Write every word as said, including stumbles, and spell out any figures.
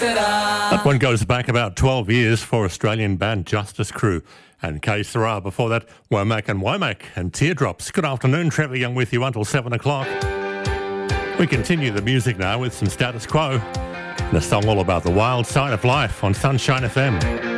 That one goes back about twelve years for Australian band Justice Crew and K Sarah. Before that, Womack and Womack and Teardrops. Good afternoon, Trevor Young with you until seven o'clock. We continue the music now with some Status Quo and a song all about the wild side of life on Sunshine F M.